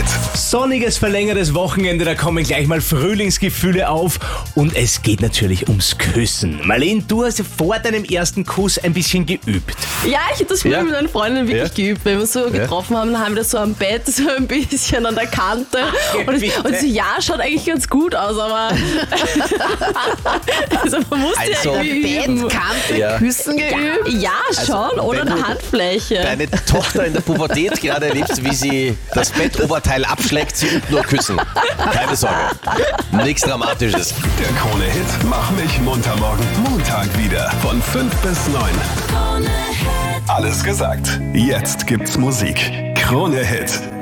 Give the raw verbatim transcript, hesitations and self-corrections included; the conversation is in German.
Sonniges, verlängertes Wochenende, da kommen gleich mal Frühlingsgefühle auf und es geht natürlich ums Küssen. Marlene, du hast ja vor deinem ersten Kuss ein bisschen geübt. Ja, ich habe das früher Ja. mit meinen Freundinnen wirklich Ja. geübt. Wenn wir so getroffen haben, dann haben wir das so am Bett, so ein bisschen an der Kante. Und, es, bitte. und so, ja, schaut eigentlich ganz gut aus, aber also man muss Also, ja irgendwie üben. Bettkante Ja. küssen geübt? Ja, schon, oder wenn eine du Handfläche. deine Tochter in der Pubertät gerade erlebst, wie sie das Bettoberteil abschlägt, sie übt nur küssen. Keine Sorge. Nichts Dramatisches. Der Krone-Hit Mach mich munter morgen Montag wieder von fünf bis neun. Alles gesagt. Jetzt gibt's Musik. Krone-Hit.